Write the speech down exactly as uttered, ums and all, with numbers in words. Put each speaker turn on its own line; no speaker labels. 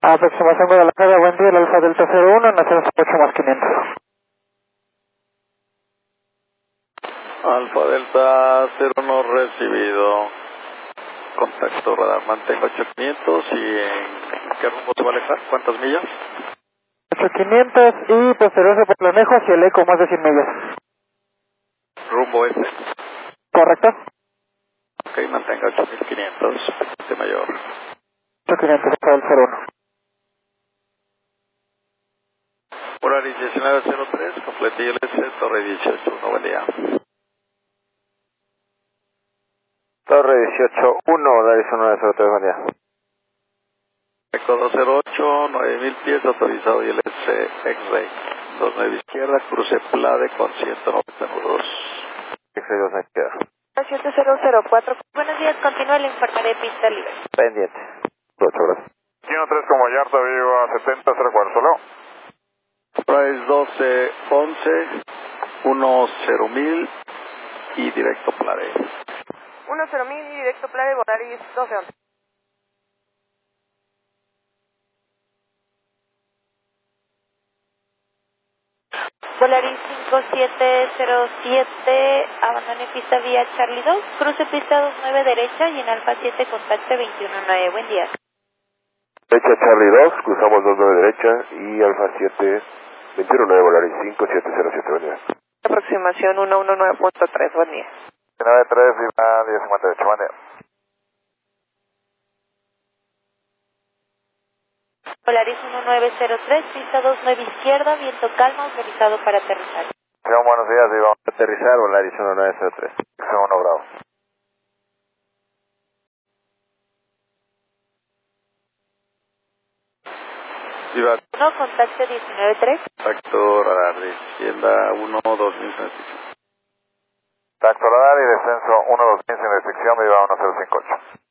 Aproximación Guadalajara, buen día, el Alfa Delta cero uno, nacional ocho más quinientos.
Alfa Delta cero uno recibido. Contacto radar, mantengo ocho quinientos y ¿en qué rumbo se va a alejar? ¿Cuántas millas?
ocho quinientos y posterior de Planejo hacia el eco, más de cien millas.
Rumbo este.
¿Correcto?
Ok, mantenga ocho mil quinientos de mayor.
ocho quinientos, Alfa del cero uno.
Horario diecinueve cero tres, complete I L S, Torre dieciocho uno, buen día.
Torre dieciocho uno, horario nueve cero tres, buen día.
Eco dos cero ocho, nueve mil pies, autorizado I L S X-Ray. dos nueve izquierda, cruce Plade con ciento noventa nudos.
X-Ray dos izquierda.
siete cero cero cuatro. Buenos días, continúa el informe de pista libre.
Pendiente. ocho horas.
uno tres como Yarta, vivo a setenta cero cuatro, solo.
Price doce once, uno cero mil y directo Plade.
uno cero mil y directo Plade, Volaris doce once. Volaris cinco siete cero siete, abandone pista vía Charlie dos, cruce pista dos nueve derecha y en Alfa siete contacte veintiuno nueve, buen día.
Derecha Charlie dos, cruzamos dos nueve derecha y Alfa siete, veintiuno nueve, Volaris cinco siete cero siete, buen día.
Aproximación uno uno nueve punto tres, buen día.
nueve tres, Viva diez cincuenta y ocho, buen día.
Volaris uno nueve cero tres, pista dos nueve izquierda, viento calma, autorizado para aterrizar.
Sí, buenos días, Viva.
Aterrizar, Volaris uno nueve cero tres.
uno Bravo.
Viva,
No, contacte diecinueve tres.
contacto radar de izquierda uno dos mil.
Tacto radar y descenso uno dos mil sin restricción, Viva uno cero cinco ocho.